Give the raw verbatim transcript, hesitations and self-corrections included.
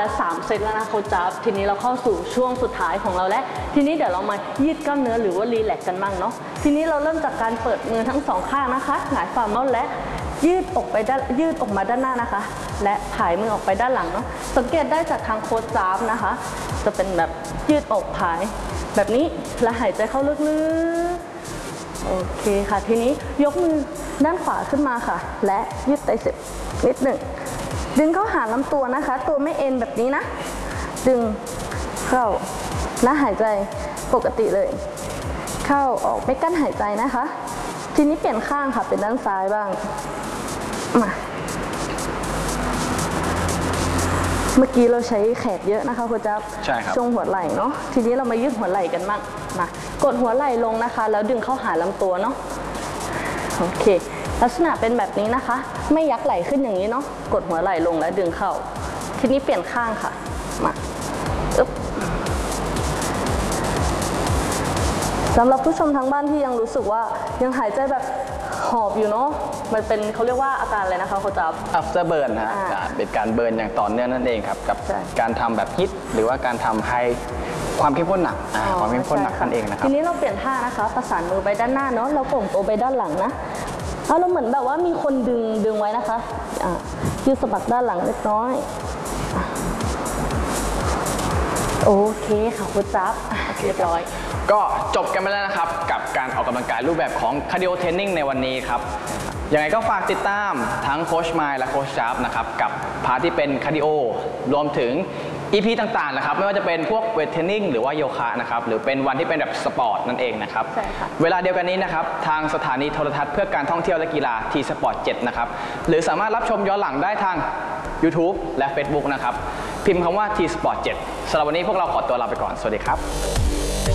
และสามเซตแล้วนะโค้ชจ๊าบทีนี้เราเข้าสู่ช่วงสุดท้ายของเราแล้วทีนี้เดี๋ยวเรามายืดกล้ามเนื้อหรือว่ารีแลกซ์กันบ้างเนาะทีนี้เราเริ่มจากการเปิดมือทั้งสองข้างนะคะหงายฝ่ามือและยืดอกไปด้านยืดออกมาด้านหน้านะคะและผายมือออกไปด้านหลังเนาะสังเกตได้จากทางโค้ชจ๊าบนะคะจะเป็นแบบยืดอกผายแบบนี้และหายใจเข้าลึกๆโอเคค่ะทีนี้ยกมือด้านขวาขึ้นมาค่ะและยืดไตรเสพนิดหนึ่งดึงเข้าหาลำตัวนะคะตัวไม่เอ็นแบบนี้นะดึงเข้าและหายใจปกติเลยเข้าออกไม่กั้นหายใจนะคะทีนี้เปลี่ยนข้างค่ะเป็นด้านซ้ายบ้างมาเมื่อกี้เราใช้แขนเยอะนะคะคุณจ๊าบใช่ครับช่วงหัวไหล่เนาะทีนี้เรามายืดหัวไหล่กันบ้างมากดหัวไหล่ลงนะคะแล้วดึงเข้าหาลำตัวเนาะโอเคลักษณะเป็นแบบนี้นะคะไม่ยักไหล่ขึ้นอย่างนี้เนาะกดหัวไหล่ลงแล้วดึงเข้าทีนี้เปลี่ยนข้างค่ะมาอึ๊บสำหรับผู้ชมทางบ้านที่ยังรู้สึกว่ายังหายใจแบบหอบอยู่เนาะมันเป็นเขาเรียกว่าอาการอะไรนะคะโค้ชจ๊าบ after burn นะฮะเป็นการเบิร์นอย่างต่อเนื่องนั่นเองครับกับการทำแบบฮิตหรือว่าการทำให้ความเข้มข้นหนักความเข้มข้นหนักนั่นเองนะครับทีนี้เราเปลี่ยนท่านะคะประสานมือไปด้านหน้าเนาะเราโก่งตัวไปด้านหลังนะเอาเราเหมือนแบบว่ามีคนดึงดึงไว้นะคะยืดสะบักด้านหลังเล็กน้อยโอเคค่ะคุณจ๊าบเรียบร้อยก็จบกันไปแล้วนะครับกับการออกกำลังกายรูปแบบของคาร์ดิโอเทรนนิ่งในวันนี้ครับยังไงก็ฝากติดตามทั้งโค้ชไมล์และโค้ชจ๊าบนะครับกับพาร์ทที่เป็นคาร์ดิโอรวมถึง อี พี ต่างๆนะครับไม่ว่าจะเป็นพวกเวทเทรนนิ่งหรือว่าโยคะนะครับหรือเป็นวันที่เป็นแบบสปอร์ตนั่นเองนะครับใช่ค่ะเวลาเดียวกันนี้นะครับทางสถานีโทรทัศน์เพื่อการท่องเที่ยวและกีฬา ที สปอร์ต เจ็ดนะครับหรือสามารถรับชมย้อนหลังได้ทาง YouTube และ Facebook นะครับพิมพ์คำว่า ที สปอร์ต เจ็ดสำหรับวันนี้พวกเราขอตัวลาไปก่อนสวัสดีครับ